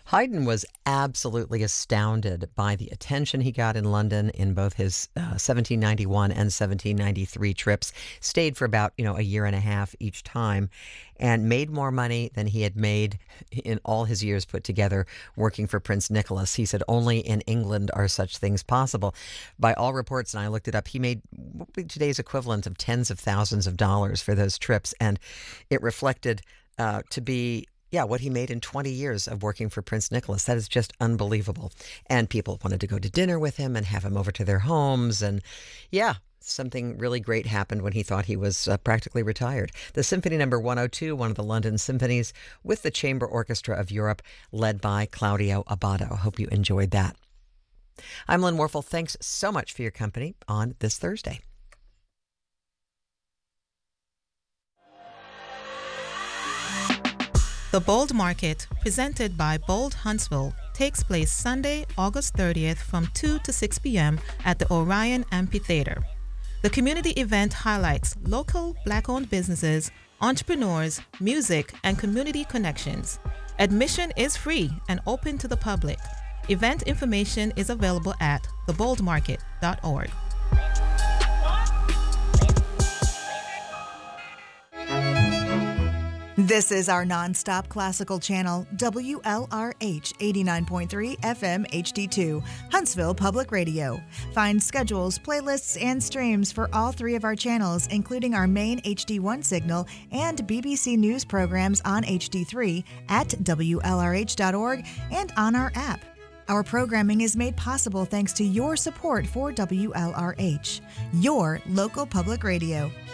Haydn was absolutely astounded by the attention he got in London in both his 1791 and 1793 trips. Stayed for about, a year and a half each time and made more money than he had made in all his years put together working for Prince Nicholas. He said only in England are such things possible. By all reports, and I looked it up, he made what would be today's equivalent of tens of thousands of dollars for those trips. And it reflected to be what he made in 20 years of working for Prince Nicholas. That is just unbelievable. And people wanted to go to dinner with him and have him over to their homes. And something really great happened when he thought he was practically retired. The Symphony Number 102, one of the London symphonies, with the Chamber Orchestra of Europe, led by Claudio Abbado. Hope you enjoyed that. I'm Lynn Warfel. Thanks so much for your company on this Thursday. The Bold Market, presented by Bold Huntsville, takes place Sunday, August 30th from 2 to 6 p.m. at the Orion Amphitheater. The community event highlights local Black-owned businesses, entrepreneurs, music, and community connections. Admission is free and open to the public. Event information is available at theboldmarket.org. This is our nonstop classical channel, WLRH 89.3 FM HD2, Huntsville Public Radio. Find schedules, playlists, and streams for all three of our channels, including our main HD1 signal and BBC News programs on HD3 at WLRH.org and on our app. Our programming is made possible thanks to your support for WLRH, your local public radio.